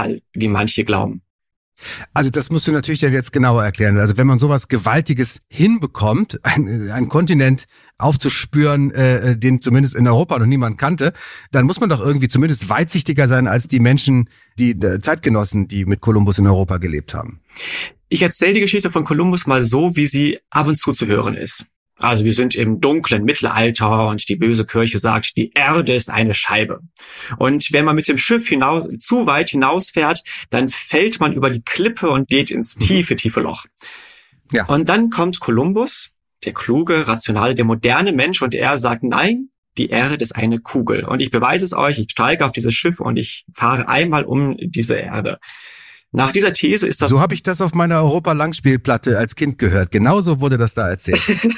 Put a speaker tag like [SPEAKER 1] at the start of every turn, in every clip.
[SPEAKER 1] real, wie manche glauben.
[SPEAKER 2] Also das musst du natürlich jetzt genauer erklären. Also wenn man sowas Gewaltiges hinbekommt, einen Kontinent aufzuspüren, den zumindest in Europa noch niemand kannte, dann muss man doch irgendwie zumindest weitsichtiger sein als die Menschen, die Zeitgenossen, die mit Kolumbus in Europa gelebt haben.
[SPEAKER 1] Ich erzähle die Geschichte von Kolumbus mal so, wie sie ab und zu hören ist. Also wir sind im dunklen Mittelalter und die böse Kirche sagt, die Erde ist eine Scheibe. Und wenn man mit dem Schiff zu weit hinausfährt, dann fällt man über die Klippe und geht ins tiefe Loch. Ja. Und dann kommt Kolumbus, der kluge, rationale, der moderne Mensch, und er sagt, nein, die Erde ist eine Kugel. Und ich beweise es euch, ich steige auf dieses Schiff und ich fahre einmal um diese Erde. Nach dieser These ist das...
[SPEAKER 2] So habe ich das auf meiner Europa-Langspielplatte als Kind gehört. Genauso wurde das da erzählt.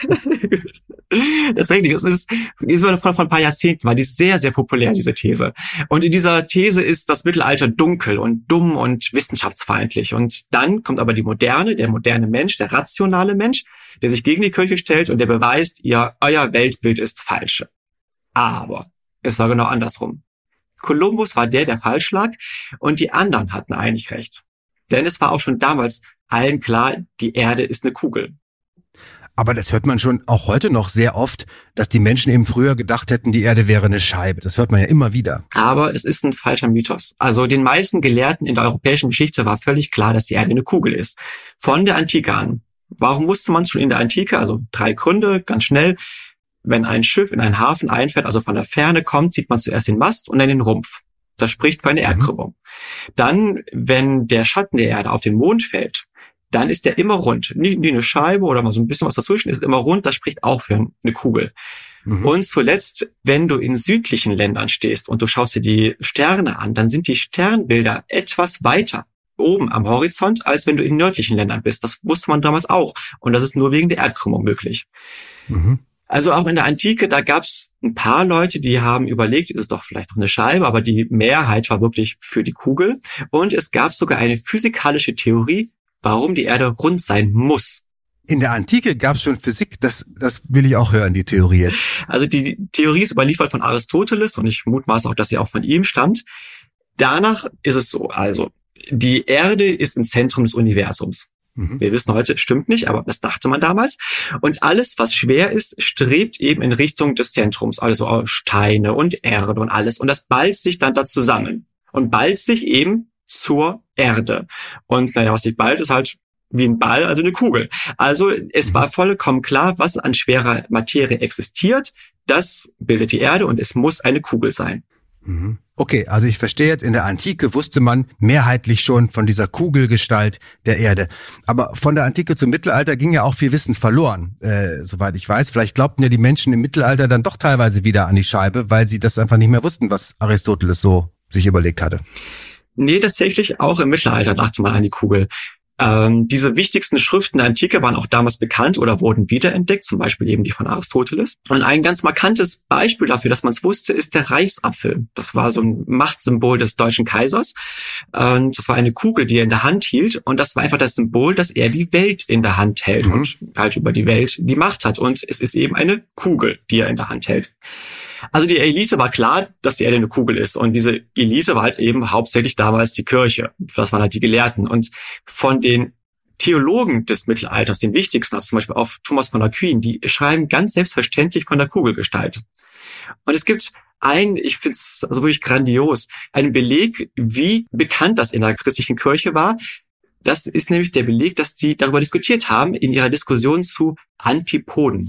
[SPEAKER 1] Tatsächlich, es ist von ein paar Jahrzehnten, war die sehr, sehr populär, diese These. Und in dieser These ist das Mittelalter dunkel und dumm und wissenschaftsfeindlich. Und dann kommt aber der moderne Mensch, der rationale Mensch, der sich gegen die Kirche stellt und der beweist, euer Weltbild ist falsch. Aber es war genau andersrum. Kolumbus war der falsch lag und die anderen hatten eigentlich recht. Denn es war auch schon damals allen klar, die Erde ist eine Kugel.
[SPEAKER 2] Aber das hört man schon auch heute noch sehr oft, dass die Menschen eben früher gedacht hätten, die Erde wäre eine Scheibe. Das hört man ja immer wieder.
[SPEAKER 1] Aber es ist ein falscher Mythos. Also den meisten Gelehrten in der europäischen Geschichte war völlig klar, dass die Erde eine Kugel ist. Von der Antike an. Warum wusste man es schon in der Antike? Also 3 Gründe, ganz schnell. Wenn ein Schiff in einen Hafen einfährt, also von der Ferne kommt, sieht man zuerst den Mast und dann den Rumpf. Das spricht für eine Erdkrümmung. Dann, wenn der Schatten der Erde auf den Mond fällt, dann ist der immer rund. Nie eine Scheibe oder mal so ein bisschen was dazwischen, ist immer rund. Das spricht auch für eine Kugel. Und zuletzt, wenn du in südlichen Ländern stehst und du schaust dir die Sterne an, dann sind die Sternbilder etwas weiter oben am Horizont, als wenn du in nördlichen Ländern bist. Das wusste man damals auch. Und das ist nur wegen der Erdkrümmung möglich. Also auch in der Antike, da gab's ein paar Leute, die haben überlegt, ist es doch vielleicht noch eine Scheibe, aber die Mehrheit war wirklich für die Kugel. Und es gab sogar eine physikalische Theorie, warum die Erde rund sein muss.
[SPEAKER 2] In der Antike gab's schon Physik, das will ich auch hören, die Theorie jetzt.
[SPEAKER 1] Also die Theorie ist überliefert von Aristoteles und ich mutmaße auch, dass sie auch von ihm stammt. Danach ist es so, also die Erde ist im Zentrum des Universums. Wir wissen heute, stimmt nicht, aber das dachte man damals. Und alles, was schwer ist, strebt eben in Richtung des Zentrums. Also Steine und Erde und alles. Und das ballt sich dann da zusammen. Und ballt sich eben zur Erde. Und was sich ballt, ist halt wie ein Ball, also eine Kugel. Also es war vollkommen klar, was an schwerer Materie existiert. Das bildet die Erde und es muss eine Kugel sein.
[SPEAKER 2] Okay, also ich verstehe jetzt, in der Antike wusste man mehrheitlich schon von dieser Kugelgestalt der Erde. Aber von der Antike zum Mittelalter ging ja auch viel Wissen verloren, soweit ich weiß. Vielleicht glaubten ja die Menschen im Mittelalter dann doch teilweise wieder an die Scheibe, weil sie das einfach nicht mehr wussten, was Aristoteles so sich überlegt hatte.
[SPEAKER 1] Nee, tatsächlich auch im Mittelalter dachte man an die Kugel. Diese wichtigsten Schriften der Antike waren auch damals bekannt oder wurden wiederentdeckt, zum Beispiel eben die von Aristoteles. Und ein ganz markantes Beispiel dafür, dass man es wusste, ist der Reichsapfel. Das war so ein Machtsymbol des deutschen Kaisers. Und das war eine Kugel, die er in der Hand hielt. Und das war einfach das Symbol, dass er die Welt in der Hand hält und halt über die Welt die Macht hat. Und es ist eben eine Kugel, die er in der Hand hält. Also die Elite war klar, dass die Erde eine Kugel ist. Und diese Elite war halt eben hauptsächlich damals die Kirche. Das waren halt die Gelehrten. Und von den Theologen des Mittelalters, den wichtigsten, also zum Beispiel auch Thomas von Aquin, die schreiben ganz selbstverständlich von der Kugelgestalt. Und es gibt ich finde es also wirklich grandios, einen Beleg, wie bekannt das in der christlichen Kirche war. Das ist nämlich der Beleg, dass sie darüber diskutiert haben in ihrer Diskussion zu Antipoden.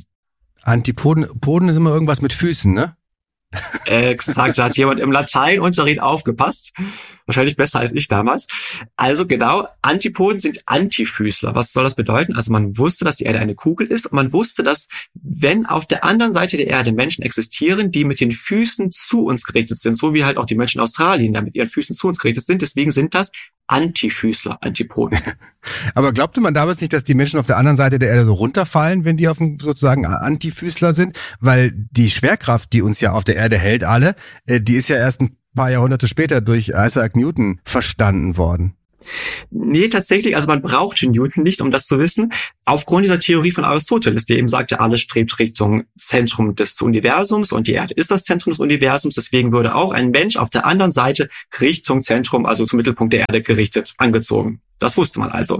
[SPEAKER 2] Poden ist immer irgendwas mit Füßen, ne?
[SPEAKER 1] Exakt, da hat jemand im Lateinunterricht aufgepasst. Wahrscheinlich besser als ich damals. Also genau, Antipoden sind Antifüßler. Was soll das bedeuten? Also man wusste, dass die Erde eine Kugel ist und man wusste, dass wenn auf der anderen Seite der Erde Menschen existieren, die mit den Füßen zu uns gerichtet sind, so wie halt auch die Menschen in Australien, da mit ihren Füßen zu uns gerichtet sind, deswegen sind das Antifüßler, Antipoden.
[SPEAKER 2] Aber glaubte man damals nicht, dass die Menschen auf der anderen Seite der Erde so runterfallen, wenn die auf dem sozusagen Antifüßler sind? Weil die Schwerkraft, die uns ja auf der Erde hält alle, die ist ja erst ein paar Jahrhunderte später durch Isaac Newton verstanden worden.
[SPEAKER 1] Nee, tatsächlich, also man brauchte Newton nicht, um das zu wissen. Aufgrund dieser Theorie von Aristoteles, der eben sagte, alles strebt Richtung Zentrum des Universums und die Erde ist das Zentrum des Universums. Deswegen würde auch ein Mensch auf der anderen Seite Richtung Zentrum, also zum Mittelpunkt der Erde gerichtet, angezogen. Das wusste man also.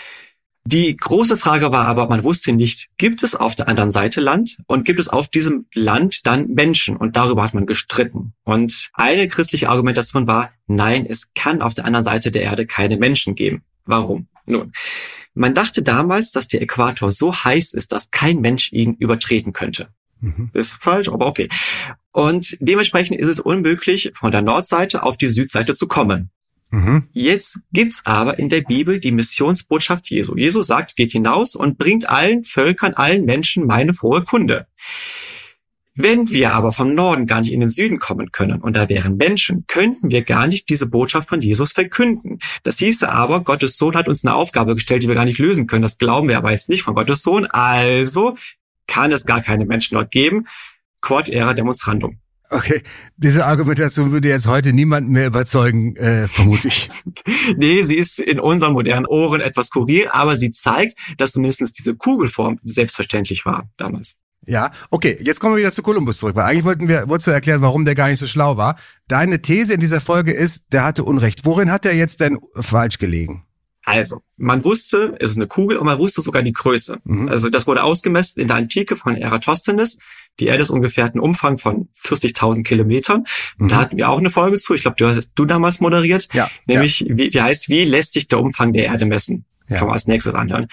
[SPEAKER 1] Die große Frage war aber, man wusste nicht, gibt es auf der anderen Seite Land und gibt es auf diesem Land dann Menschen? Und darüber hat man gestritten. Und eine christliche Argumentation war, nein, es kann auf der anderen Seite der Erde keine Menschen geben. Warum? Nun, man dachte damals, dass der Äquator so heiß ist, dass kein Mensch ihn übertreten könnte. Ist falsch, aber okay. Und dementsprechend ist es unmöglich, von der Nordseite auf die Südseite zu kommen. Jetzt gibt's aber in der Bibel die Missionsbotschaft Jesu. Jesus sagt, geht hinaus und bringt allen Völkern, allen Menschen meine frohe Kunde. Wenn wir aber vom Norden gar nicht in den Süden kommen können und da wären Menschen, könnten wir gar nicht diese Botschaft von Jesus verkünden. Das hieße aber, Gottes Sohn hat uns eine Aufgabe gestellt, die wir gar nicht lösen können. Das glauben wir aber jetzt nicht von Gottes Sohn. Also kann es gar keine Menschen dort geben. Quod era demonstrandum.
[SPEAKER 2] Okay, diese Argumentation würde jetzt heute niemanden mehr überzeugen, vermute ich.
[SPEAKER 1] Nee, sie ist in unseren modernen Ohren etwas skurril, aber sie zeigt, dass zumindest diese Kugelform selbstverständlich war damals.
[SPEAKER 2] Ja, okay, jetzt kommen wir wieder zu Kolumbus zurück, weil eigentlich wolltest du erklären, warum der gar nicht so schlau war. Deine These in dieser Folge ist, der hatte Unrecht. Worin hat er jetzt denn falsch gelegen?
[SPEAKER 1] Also, man wusste, es ist eine Kugel und man wusste sogar die Größe. Also das wurde ausgemessen in der Antike von Eratosthenes. Die Erde ist ungefähr einen Umfang von 40.000 Kilometern. Da hatten wir auch eine Folge zu. Ich glaube, du hast damals moderiert.
[SPEAKER 2] Ja.
[SPEAKER 1] Nämlich, die heißt, wie lässt sich der Umfang der Erde messen? Ja. Kann man als nächstes anhören.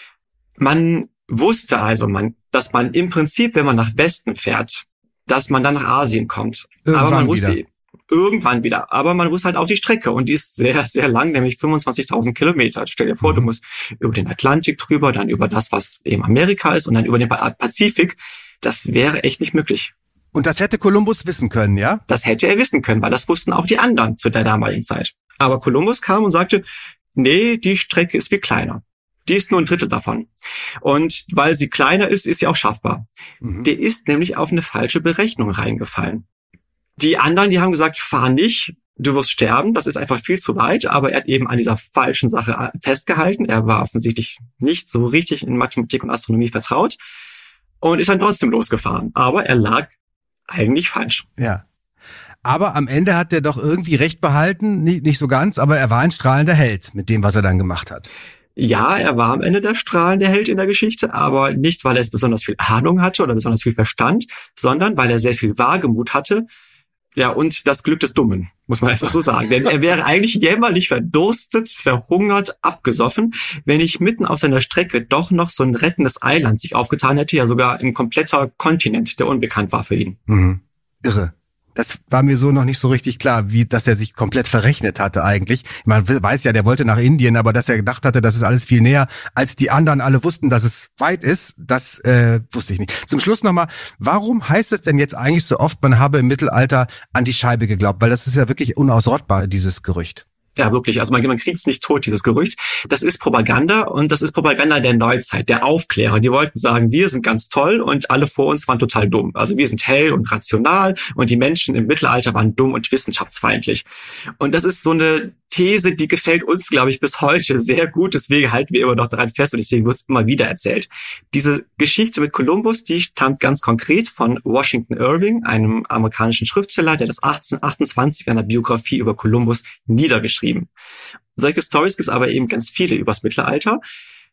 [SPEAKER 1] Man wusste also, dass man im Prinzip, wenn man nach Westen fährt, dass man dann nach Asien kommt. Aber man wusste irgendwann wieder. Aber man wusste halt auch die Strecke und die ist sehr, sehr lang, nämlich 25.000 Kilometer. Stell dir vor, du musst über den Atlantik drüber, dann über das, was eben Amerika ist und dann über den Pazifik. Das wäre echt nicht möglich.
[SPEAKER 2] Und das hätte Kolumbus wissen können, ja?
[SPEAKER 1] Das hätte er wissen können, weil das wussten auch die anderen zu der damaligen Zeit. Aber Kolumbus kam und sagte, nee, die Strecke ist viel kleiner. Die ist nur ein Drittel davon. Und weil sie kleiner ist, ist sie auch schaffbar. Der ist nämlich auf eine falsche Berechnung reingefallen. Die anderen, die haben gesagt, fahr nicht, du wirst sterben, das ist einfach viel zu weit, aber er hat eben an dieser falschen Sache festgehalten. Er war offensichtlich nicht so richtig in Mathematik und Astronomie vertraut und ist dann trotzdem losgefahren. Aber er lag eigentlich falsch.
[SPEAKER 2] Ja. Aber am Ende hat er doch irgendwie recht behalten, nicht so ganz, aber er war ein strahlender Held mit dem, was er dann gemacht hat.
[SPEAKER 1] Ja, er war am Ende der strahlende Held in der Geschichte, aber nicht, weil er es besonders viel Ahnung hatte oder besonders viel Verstand, sondern weil er sehr viel Wagemut hatte. Ja, und das Glück des Dummen, muss man einfach so sagen. Denn er wäre eigentlich jämmerlich verdurstet, verhungert, abgesoffen, wenn nicht mitten auf seiner Strecke doch noch so ein rettendes Eiland sich aufgetan hätte, ja sogar ein kompletter Kontinent, der unbekannt war für ihn.
[SPEAKER 2] Irre. Das war mir so noch nicht so richtig klar, wie dass er sich komplett verrechnet hatte eigentlich. Man weiß ja, der wollte nach Indien, aber dass er gedacht hatte, das ist alles viel näher, als die anderen alle wussten, dass es weit ist, das wusste ich nicht. Zum Schluss nochmal, warum heißt es denn jetzt eigentlich so oft, man habe im Mittelalter an die Scheibe geglaubt? Weil das ist ja wirklich unausrottbar, dieses Gerücht.
[SPEAKER 1] Ja, wirklich. Also man kriegt's nicht tot, dieses Gerücht. Das ist Propaganda und das ist Propaganda der Neuzeit, der Aufklärer. Die wollten sagen, wir sind ganz toll und alle vor uns waren total dumm. Also wir sind hell und rational und die Menschen im Mittelalter waren dumm und wissenschaftsfeindlich. Und das ist so eine These, die gefällt uns, glaube ich, bis heute sehr gut. Deswegen halten wir immer noch daran fest und deswegen wird es immer wieder erzählt. Diese Geschichte mit Kolumbus, die stammt ganz konkret von Washington Irving, einem amerikanischen Schriftsteller, der das 1828 in einer Biografie über Kolumbus niedergeschrieben. Solche Stories gibt es aber eben ganz viele übers Mittelalter.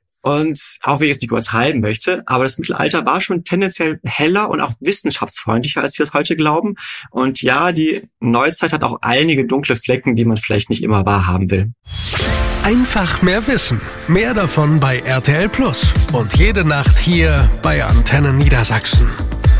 [SPEAKER 1] Und auch wenn ich es nicht übertreiben möchte, aber das Mittelalter war schon tendenziell heller und auch wissenschaftsfreundlicher, als wir es heute glauben. Und ja, die Neuzeit hat auch einige dunkle Flecken, die man vielleicht nicht immer wahrhaben will.
[SPEAKER 3] Einfach mehr Wissen. Mehr davon bei RTL Plus. Und jede Nacht hier bei Antenne Niedersachsen.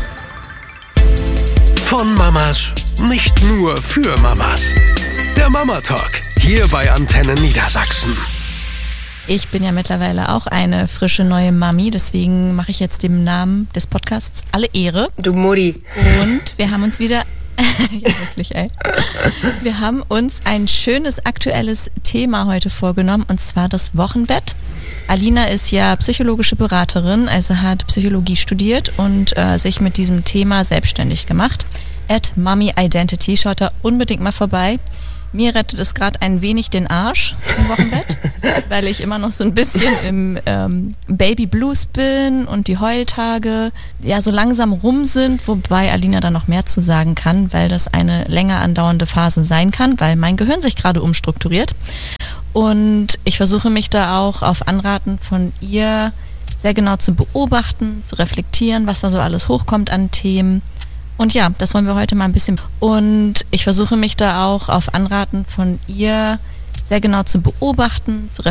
[SPEAKER 3] Von Mamas, nicht nur für Mamas. Der Mama Talk, hier bei Antenne Niedersachsen.
[SPEAKER 4] Ich bin ja mittlerweile auch eine frische neue Mami, deswegen mache ich jetzt dem Namen des Podcasts alle Ehre.
[SPEAKER 5] Du Mutti.
[SPEAKER 4] Und wir haben uns wieder, ja wirklich ey, wir haben uns ein schönes aktuelles Thema heute vorgenommen und zwar das Wochenbett. Alina ist ja psychologische Beraterin, also hat Psychologie studiert und sich mit diesem Thema selbstständig gemacht. @MummyIdentity, schaut da unbedingt mal vorbei. Mir rettet es gerade ein wenig den Arsch im Wochenbett, weil ich immer noch so ein bisschen im Baby Blues bin und die Heultage ja so langsam rum sind, wobei Alina da noch mehr zu sagen kann, weil das eine länger andauernde Phase sein kann, weil mein Gehirn sich gerade umstrukturiert. Und ich versuche mich da auch auf Anraten von ihr sehr genau zu beobachten, zu reflektieren, was da so alles hochkommt an Themen. Und ja, das wollen wir heute mal ein bisschen. Und ich versuche mich da auch auf Anraten von ihr sehr genau zu beobachten, zu